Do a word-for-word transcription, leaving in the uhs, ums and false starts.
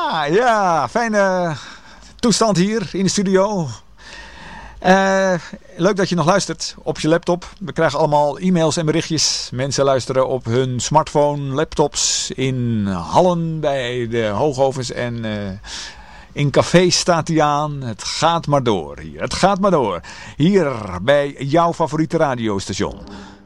Ja, ja, fijne toestand hier in de studio. Uh, leuk dat je nog luistert op je laptop. We krijgen allemaal e-mails en berichtjes. Mensen luisteren op hun smartphone, laptops, in hallen bij de hoogovens en uh, in cafés staat hij aan. Het gaat maar door hier. Het gaat maar door. Hier bij jouw favoriete radiostation.